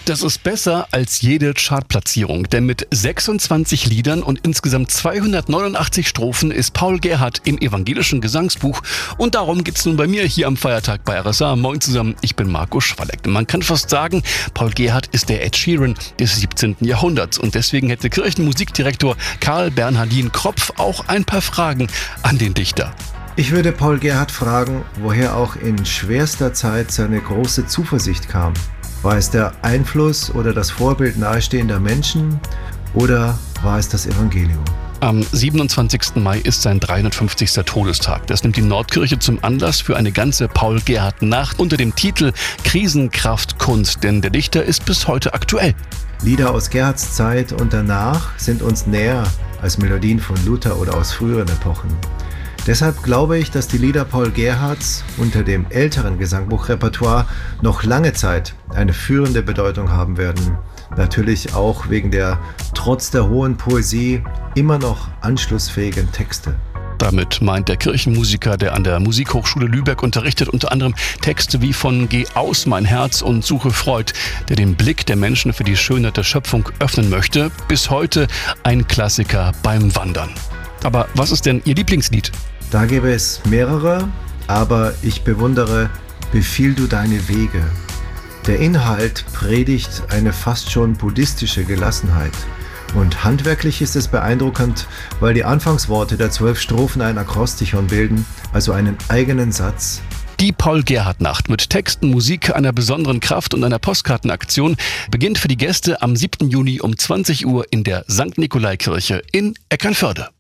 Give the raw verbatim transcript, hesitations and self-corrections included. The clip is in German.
Das ist besser als jede Chartplatzierung, denn mit sechsundzwanzig Liedern und insgesamt zweihundertneunundachtzig Strophen ist Paul Gerhardt im evangelischen Gesangsbuch. Und darum geht's nun bei mir hier am Feiertag bei R S A. Moin zusammen, ich bin Marco Schwalleck. Man kann fast sagen, Paul Gerhardt ist der Ed Sheeran des siebzehnten Jahrhunderts. Und deswegen hätte Kirchenmusikdirektor Karl Bernhardin Kropf auch ein paar Fragen an den Dichter. Ich würde Paul Gerhardt fragen, woher auch in schwerster Zeit seine große Zuversicht kam. War es der Einfluss oder das Vorbild nahestehender Menschen oder war es das Evangelium? Am siebenundzwanzigsten Mai ist sein dreihundertfünfzigster Todestag. Das nimmt die Nordkirche zum Anlass für eine ganze Paul-Gerhardt-Nacht unter dem Titel Krisenkraft Kunst, denn der Dichter ist bis heute aktuell. Lieder aus Gerhardts Zeit und danach sind uns näher als Melodien von Luther oder aus früheren Epochen. Deshalb glaube ich, dass die Lieder Paul Gerhardts unter dem älteren Gesangbuchrepertoire noch lange Zeit eine führende Bedeutung haben werden. Natürlich auch wegen der trotz der hohen Poesie immer noch anschlussfähigen Texte. Damit meint der Kirchenmusiker, der an der Musikhochschule Lübeck unterrichtet, unter anderem Texte wie von Geh aus, mein Herz und suche Freud, der den Blick der Menschen für die Schönheit der Schöpfung öffnen möchte. Bis heute ein Klassiker beim Wandern. Aber was ist denn Ihr Lieblingslied? Da gäbe es mehrere, aber ich bewundere Befiehl du deine Wege. Der Inhalt predigt eine fast schon buddhistische Gelassenheit. Und handwerklich ist es beeindruckend, weil die Anfangsworte der zwölf Strophen ein Akrostichon bilden, also einen eigenen Satz. Die Paul-Gerhardt-Nacht mit Texten, Musik, einer besonderen Kraft und einer Postkartenaktion beginnt für die Gäste am siebten Juni um zwanzig Uhr in der Sankt Nikolai Kirche in Eckernförde.